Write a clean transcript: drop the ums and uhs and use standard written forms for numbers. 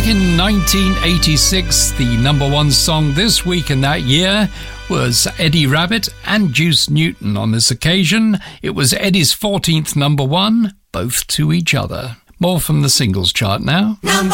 Back in 1986, the number one song this week and that year was Eddie Rabbitt and Juice Newton. On this occasion, it was Eddie's 14th number one, both to each other. More from the singles chart now. Number